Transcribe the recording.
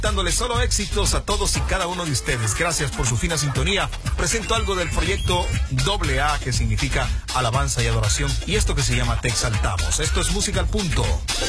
dándoles solo éxitos a todos y cada uno de ustedes. Gracias por su fina sintonía. Presento algo del proyecto AA, que significa alabanza y adoración, y esto que se llama Te Exaltamos. Esto es Música al Punto.